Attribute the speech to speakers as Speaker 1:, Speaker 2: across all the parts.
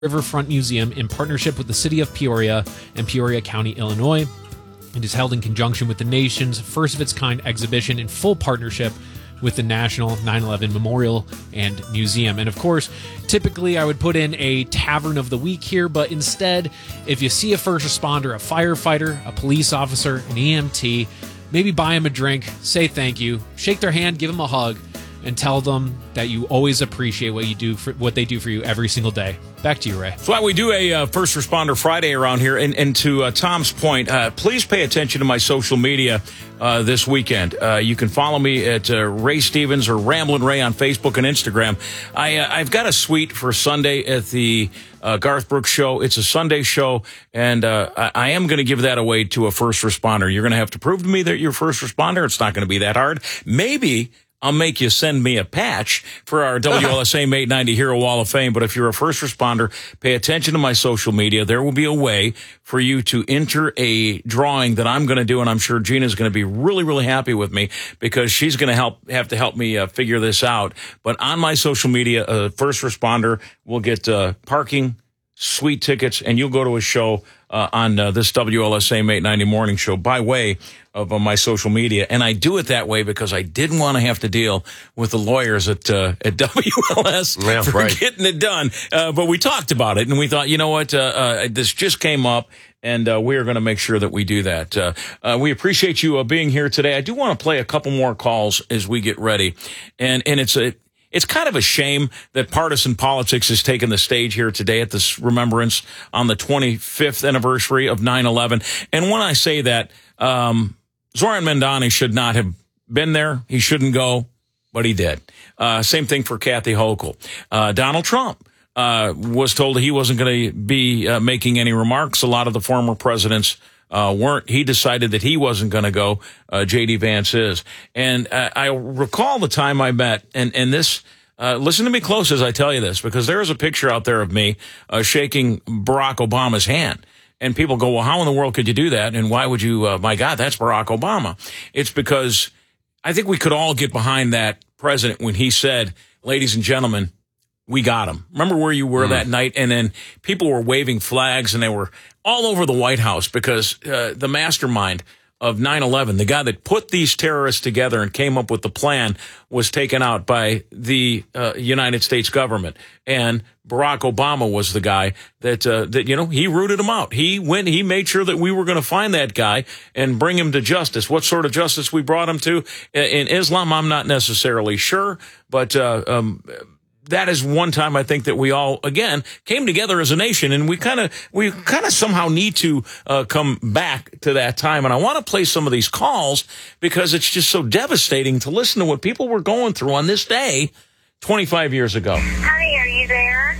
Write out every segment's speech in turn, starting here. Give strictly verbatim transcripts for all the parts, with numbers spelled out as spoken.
Speaker 1: Riverfront Museum in partnership with the City of Peoria and Peoria County, Illinois. It is held in conjunction with the nation's first-of-its-kind exhibition in full partnership with the National nine eleven Memorial and Museum. And of course, typically I would put in a Tavern of the Week here, but instead, if you see a first responder, a firefighter, a police officer, an E M T, maybe buy them a drink, say thank you, shake their hand, give them a hug, and tell them that you always appreciate what you do for what they do for you every single day. Back to you, Ray.
Speaker 2: That's why we do a uh, First Responder Friday around here. And, and to uh, Tom's point, uh, please pay attention to my social media uh, this weekend. Uh, you can follow me at uh, Ray Stevens or Ramblin' Ray on Facebook and Instagram. I, uh, I've got a suite for Sunday at the uh, Garth Brooks show. It's a Sunday show, and uh, I, I am going to give that away to a first responder. You're going to have to prove to me that you're a first responder. It's not going to be that hard. Maybe I'll make you send me a patch for our W L S A eight ninety Hero Wall of Fame. But if you're a first responder, pay attention to my social media. There will be a way for you to enter a drawing that I'm going to do, and I'm sure Gina's going to be really, really happy with me because she's going to help have to help me uh, figure this out. But on my social media, a first responder will get uh, parking, suite tickets, and you'll go to a show uh, on uh, this W L S A eight ninety morning show by way of uh, my social media. And I do it that way because I didn't want to have to deal with the lawyers at uh, at W L S
Speaker 3: yeah,
Speaker 2: for
Speaker 3: right.
Speaker 2: getting it done. Uh, but we talked about it, and we thought, you know what, uh, uh, this just came up, and uh, we are going to make sure that we do that. Uh, uh, we appreciate you uh, being here today. I do want to play a couple more calls as we get ready. And, and it's a... It's kind of a shame that partisan politics has taken the stage here today at this remembrance on the twenty-fifth anniversary of nine eleven. And when I say that, um, Zoran Mandani should not have been there. He shouldn't go, but he did. Uh, same thing for Kathy Hochul. Uh, Donald Trump uh, was told he wasn't going to be uh, making any remarks. A lot of the former presidents Uh, weren't. He decided that he wasn't going to go. Uh, J D Vance is. And uh, I recall the time I met, and, and this, uh, listen to me close as I tell you this, because there is a picture out there of me uh, shaking Barack Obama's hand. And people go, well, how in the world could you do that? And why would you, uh, my God, that's Barack Obama. It's because I think we could all get behind that president when he said, ladies and gentlemen, we got him. Remember where you were mm. that night? And then people were waving flags, and they were all over the White House because uh, the mastermind of nine eleven, the guy that put these terrorists together and came up with the plan, was taken out by the uh, United States government. And Barack Obama was the guy that, uh, that you know, he rooted him out. He went, he made sure that we were going to find that guy and bring him to justice. What sort of justice we brought him to? In Islam, I'm not necessarily sure, but uh, um that is one time I think that we all, again, came together as a nation, and we kind of, we kind of somehow need to uh, come back to that time. And I want to play some of these calls because it's just so devastating to listen to what people were going through on this day twenty-five years ago.
Speaker 4: Honey, are you there?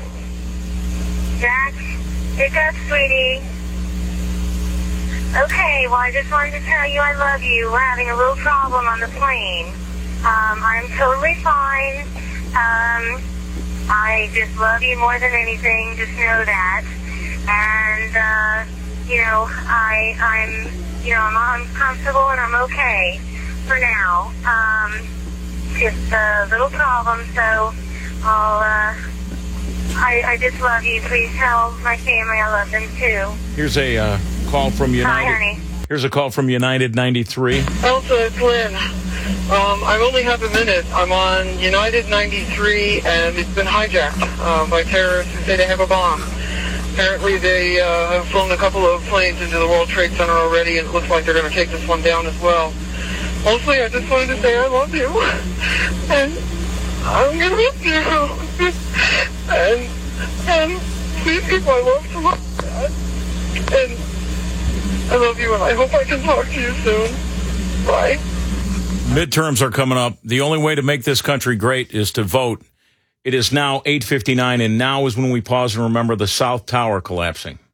Speaker 4: Jack, pick up, sweetie. Okay, well, I just wanted to tell you I love you. We're having a little problem on the plane. Um, I'm totally fine. Um, I just love you more than anything. Just know that. And, uh, you know, I, I'm, you know, I'm, I'm comfortable and I'm okay for now. Um, just a little problem, so I'll, uh, I, I just love you. Please tell my family I love them too.
Speaker 2: Here's a uh, call from United.
Speaker 4: Hi, honey.
Speaker 2: Here's a call from United ninety-three.
Speaker 5: Elsa, it's Lynn. Um, I only have a minute. I'm on United ninety-three, and it's been hijacked uh, by terrorists who say they have a bomb. Apparently, they uh, have flown a couple of planes into the World Trade Center already, and it looks like they're going to take this one down as well. Mostly, I just wanted to say I love you, and I'm going to miss you. and, and please keep my love to my dad. And I love you, and I hope I can talk to you soon. Bye.
Speaker 2: Midterms are coming up. The only way to make this country great is to vote. It is now eight fifty-nine, and now is when we pause and remember the South Tower collapsing.